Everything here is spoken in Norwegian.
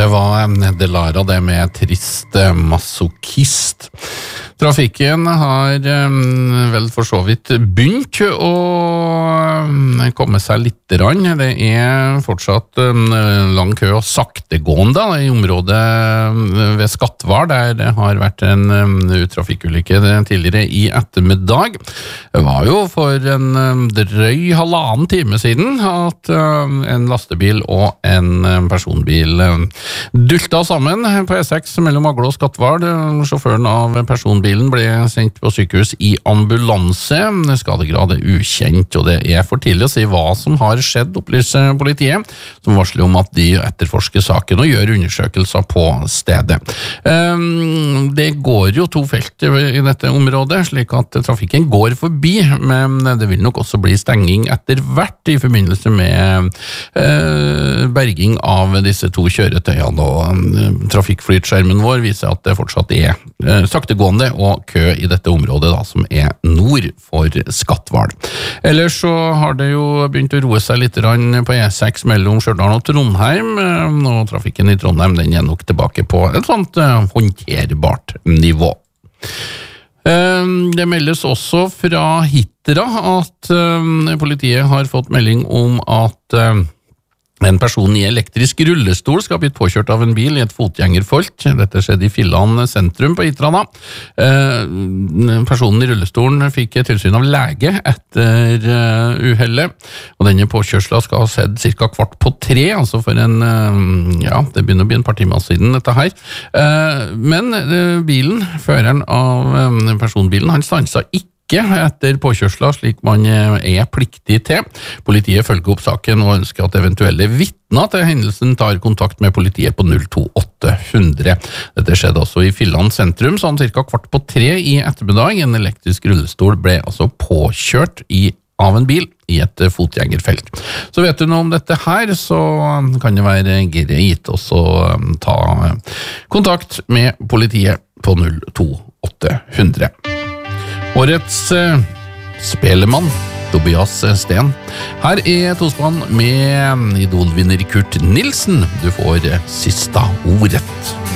Det var Delara det med trist masochist. Trafikken har vel for så vidt begynt å komme seg litt rann. Det er fortsatt lang kø og saktegående i området ved Skatval, der det har vært en trafikkulykke tidligere i ettermiddag. Det var jo for en drøy halvannen time siden at en lastebil og en personbil dulta sammen på E6 mellom Aglo og Skatval. Sjåføren av personbilen ble sendt på sykehus i ambulanse. Skadegrad er ukjent, og det er for tidlig å si hva som har skjedd, opplyser politiet, som varsler om at de etterforsker saken og gjør undersøkelser på stedet. Det går jo 2 felt i dette området, slik at trafikken går forbi, men det vil nok også bli stenging etter hvert i forbindelse med berging av disse 2 kjøretøyene, og trafikkflytskjermen vår viser at det fortsatt er saktegående og kø i dette området da, som er nord for Skatval. Ellers så har det jo begynt å roe seg litt på E6 mellom Stjørdal og Trondheim, og trafikken i Trondheim den er nok tilbake på et sånt håndterbart nivå. Det meldes også fra Hitra at politiet har fått melding om at en person i elektrisk rullestol skal ha blitt påkjørt av en bil i et fotgjengerfelt. Dette skjedde i Filland sentrum på Hitra da. Personen i rullestolen fikk tilsyn av lege etter uhellet, og denne påkjørselen skal ha sett ca. 2:15, altså for en, ja, det begynner å bli en par timer siden dette her. Men bilen, føreren av personbilen, han stanset ikke etter påkjørsler slik man er pliktig til. Politiet følger opp saken og ønsker at eventuelle vitner til hendelsen tar kontakt med politiet på 02800. Dette skjedde også i Filland sentrum, sånn ca. 2:15 i ettermiddag. En elektrisk rullestol ble altså påkjørt av en bil i et fotgjengerfelt. Så vet du noe om dette her, så kan det være greit også ta kontakt med politiet på 02800. Årets spelemann, Tobias Sten. Her er tospann med idolvinner Kurt Nilsen. Du får sista ordet.